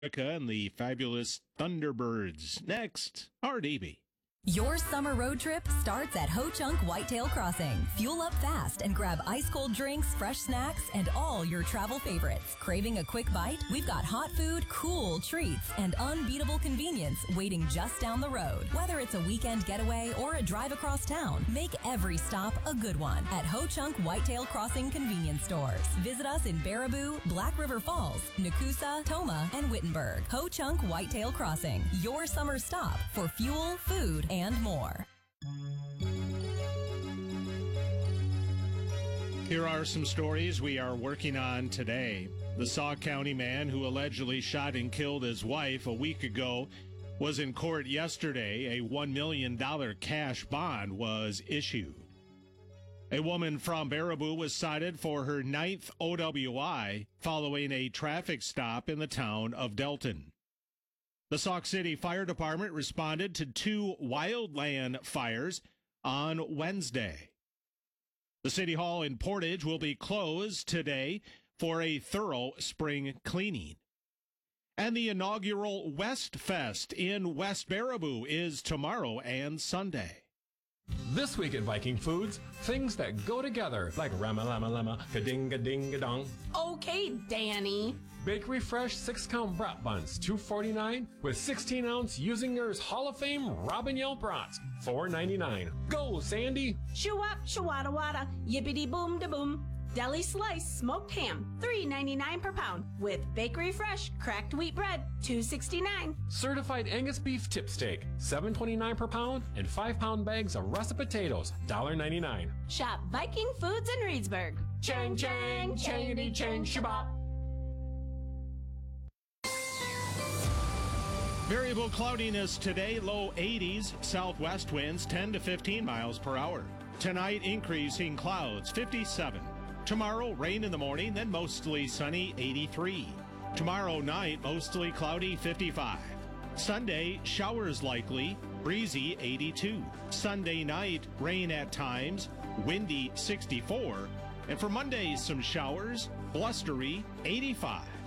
And the fabulous Thunderbirds. Next, RDB. Your summer road trip starts at Ho Chunk Whitetail Crossing. Fuel up fast and grab ice-cold drinks, fresh snacks, and all your travel favorites. Craving a quick bite? We've got hot food, cool treats, and unbeatable convenience waiting just down the road. Whether it's a weekend getaway or a drive across town, make every stop a good one at Ho Chunk Whitetail Crossing convenience stores. Visit us in Baraboo, Black River Falls, Nakusa, Toma, and Wittenberg. Ho Chunk Whitetail Crossing, your summer stop for fuel, food, and more. Here are some stories we are working on today. The Sauk County man who allegedly shot and killed his wife a week ago was in court yesterday. A $1 million cash bond was issued. A woman from Baraboo was cited for her 9th OWI following a traffic stop in the town of Delton. The Sauk City Fire Department responded to 2 wildland fires on Wednesday. The City Hall in Portage will be closed today for a thorough spring cleaning. And the inaugural West Fest in West Baraboo is tomorrow and Sunday. This week at Viking Foods, things that go together like rama lama lama, ka-ding ding dong. Okay, Danny. Bakery Fresh 6-count brat buns, $2.49 with 16-ounce Usingers Hall of Fame Robin Yell brats, $4.99. Go, Sandy! Shoo-wop, shoo-wada-wada, yippity-boom-da-boom. Deli Slice Smoked Ham, $3.99 per pound, with Bakery Fresh Cracked Wheat Bread, $2.69. Certified Angus Beef Tip Steak, $7.29 per pound, and 5-pound bags of russet potatoes, $1.99. Shop Viking Foods in Reedsburg. Chang, chang, changity, chang, shabop. Variable cloudiness today, low 80s, southwest winds 10 to 15 miles per hour. Tonight, increasing clouds, 57. Tomorrow, rain in the morning, then mostly sunny, 83. Tomorrow night, mostly cloudy, 55. Sunday, showers likely, breezy, 82. Sunday night, rain at times, windy, 64. And for Monday, some showers, blustery, 85.